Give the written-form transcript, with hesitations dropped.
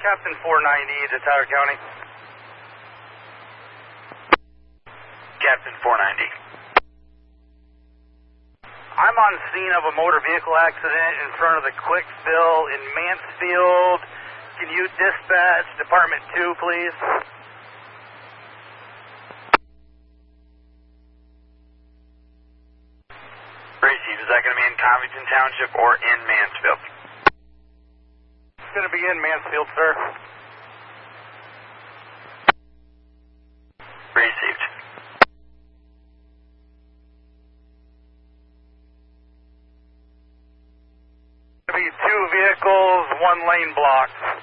Captain 490 to Tyler County. Captain 490. I'm on scene of a motor vehicle accident in front of the Quick Fill in Mansfield. Can you dispatch Department 2, please? Receive. Is that going to be in Covington Township or in Mansfield? It's going to be in Mansfield, sir. Received. Be 2 vehicles, 1 lane blocked.